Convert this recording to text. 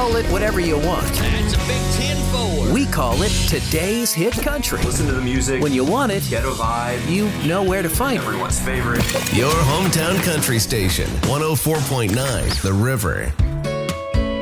Call it whatever you want. That's a big 10-4. We call it Today's Hit Country. Listen to the music. When you want it, Ghetto vibe. you know where to find it. Everyone's favorite. Your hometown country station, 104.9 The River.